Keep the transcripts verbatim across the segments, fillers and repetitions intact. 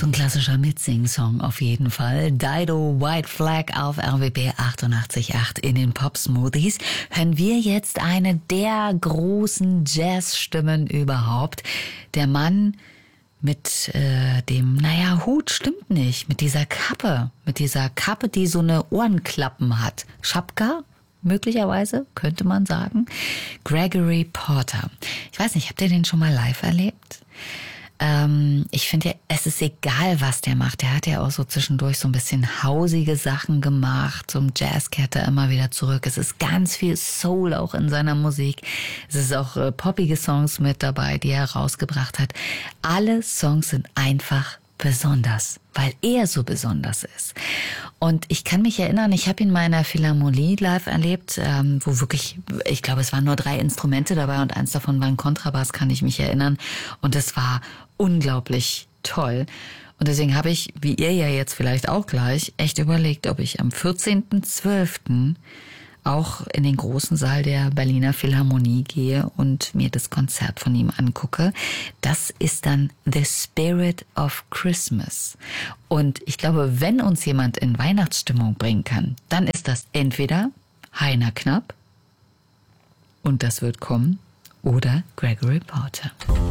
So ein klassischer Mitsing-Song auf jeden Fall. Dido, White Flag auf R W B achtundachtzig Komma acht in den Pop-Smoothies. Hören wir jetzt eine der großen Jazzstimmen überhaupt. Der Mann mit äh, dem, naja, Hut stimmt nicht, mit dieser Kappe, mit dieser Kappe, die so eine Ohrenklappen hat. Schapka? Möglicherweise, könnte man sagen. Gregory Porter. Ich weiß nicht, habt ihr den schon mal live erlebt? Ähm, ich finde ja, es ist egal, was der macht. Der hat ja auch so zwischendurch so ein bisschen hausige Sachen gemacht. Zum Jazz kehrt er immer wieder zurück. Es ist ganz viel Soul auch in seiner Musik. Es ist auch äh, poppige Songs mit dabei, die er rausgebracht hat. Alle Songs sind einfach besonders, weil er so besonders ist. Und ich kann mich erinnern, ich habe ihn mal in einer Philharmonie live erlebt, ähm, wo wirklich, ich glaube, es waren nur drei Instrumente dabei und eins davon war ein Kontrabass, kann ich mich erinnern. Und es war unglaublich toll. Und deswegen habe ich, wie ihr ja jetzt vielleicht auch gleich, echt überlegt, ob ich am vierzehnten zwölften auch in den großen Saal der Berliner Philharmonie gehe und mir das Konzert von ihm angucke. Das ist dann The Spirit of Christmas. Und ich glaube, wenn uns jemand in Weihnachtsstimmung bringen kann, dann ist das entweder Heiner Knapp, und das wird kommen, oder Gregory Porter.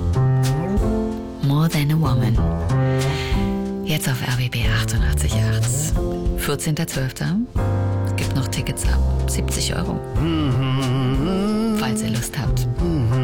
More Than a Woman. Jetzt auf R W B achtundachtzig Komma acht. vierzehnten zwölften Gibt noch Tickets ab siebzig Euro. Falls ihr Lust habt.